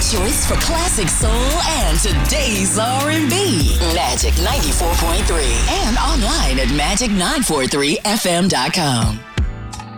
choice for classic soul and today's R&B. Magic 94.3 and online at magic943fm.com.